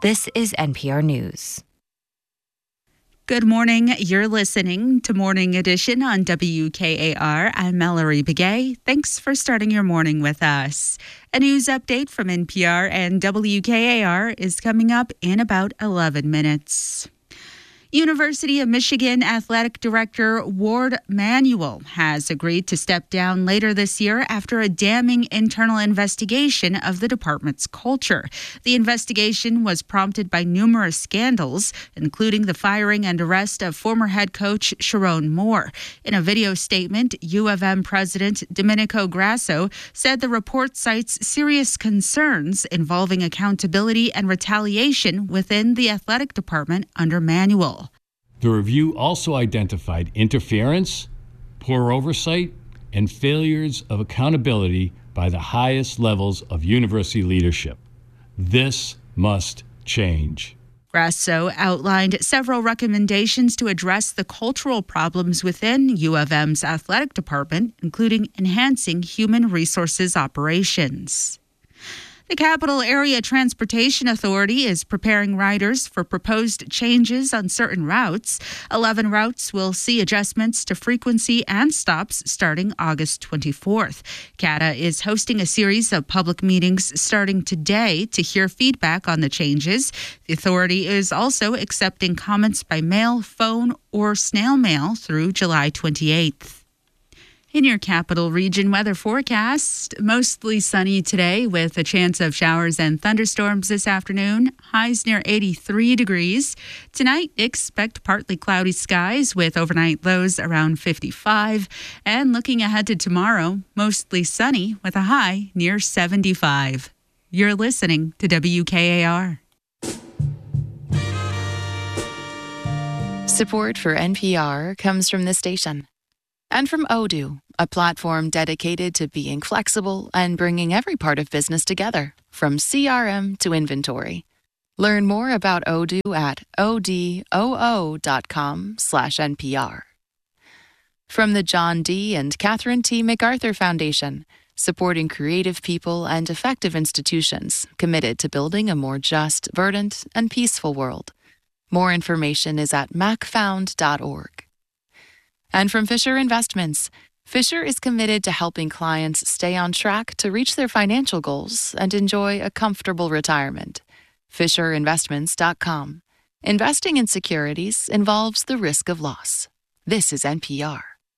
This is NPR News. Good morning. You're listening to Morning Edition on WKAR. I'm Mallory Begay. Thanks for starting your morning with us. A news update from NPR and WKAR is coming up in about 11 minutes. University of Michigan Athletic Director Ward Manuel has agreed to step down later this year after a damning internal investigation of the department's culture. The investigation was prompted by numerous scandals, including the firing and arrest of former head coach Sharon Moore. In a video statement, U of M President Domenico Grasso said the report cites serious concerns involving accountability and retaliation within the athletic department under Manuel. The review also identified interference, poor oversight, and failures of accountability by the highest levels of university leadership. This must change. Grasso outlined several recommendations to address the cultural problems within U of M's athletic department, including enhancing human resources operations. The Capital Area Transportation Authority is preparing riders for proposed changes on certain routes. 11 routes will see adjustments to frequency and stops starting August 24th. CATA is hosting a series of public meetings starting today to hear feedback on the changes. The authority is also accepting comments by mail, phone, or snail mail through July 28th. In your capital region weather forecast, mostly sunny today with a chance of showers and thunderstorms this afternoon. Highs near 83 degrees. Tonight, expect partly cloudy skies with overnight lows around 55. And looking ahead to tomorrow, mostly sunny with a high near 75. You're listening to WKAR. Support for NPR comes from this station. And from Odoo, a platform dedicated to being flexible and bringing every part of business together, from CRM to inventory. Learn more about Odoo at odoo.com/NPR. From the John D. and Catherine T. MacArthur Foundation, supporting creative people and effective institutions committed to building a more just, verdant, and peaceful world. More information is at macfound.org. And from Fisher Investments, Fisher is committed to helping clients stay on track to reach their financial goals and enjoy a comfortable retirement. FisherInvestments.com. Investing in securities involves the risk of loss. This is NPR.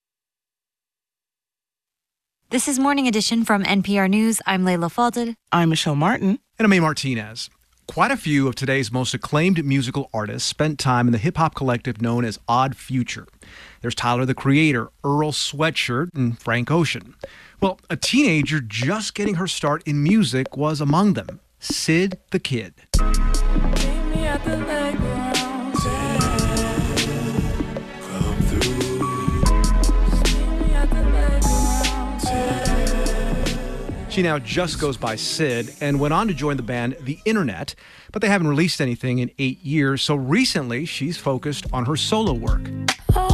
This is Morning Edition from NPR News. I'm Layla Fadel. I'm Michelle Martin. And I'm A. Martinez. Quite a few of today's most acclaimed musical artists spent time in the hip-hop collective known as Odd Future. There's Tyler, the Creator, Earl Sweatshirt, and Frank Ocean. Well, a teenager just getting her start in music was among them, Syd the Kid. She now just goes by Syd and went on to join the band The Internet, but they haven't released anything in 8 years, so recently she's focused on her solo work.